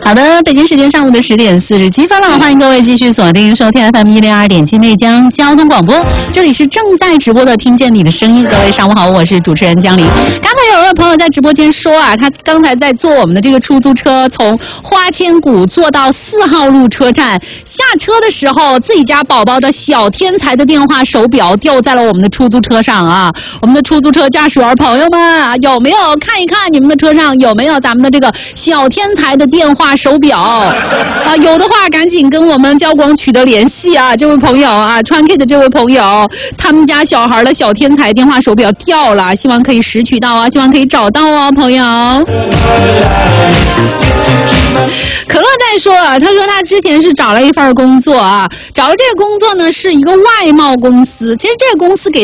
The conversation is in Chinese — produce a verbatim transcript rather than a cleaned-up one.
好的，北京时间上午的十点四十七分了，欢迎各位继续锁定收听 F M 一零二点七内江交通广播，这里是正在直播的听见你的声音。各位上午好，我是主持人江林。刚才有一位朋友在直播间说啊，他刚才在坐我们的这个出租车，从花千骨坐到四号路车站，下车的时候，自己家宝宝的小天才的电话手表掉在了我们的出租车上啊！我们的出租车驾驶员朋友们，有没有看一看你们的车上有没有咱们的这个小天才的电话手表啊？有的话赶紧跟我们交广取得联系啊！这位朋友啊，川 K 的这位朋友，他们家小孩的小天才电话手表掉了，希望可以拾取到啊，希望可以找到啊，朋友。可乐在说啊，他说他之前是找了一份工作啊，找了这个工作呢是一个外贸公司，其实这个公司给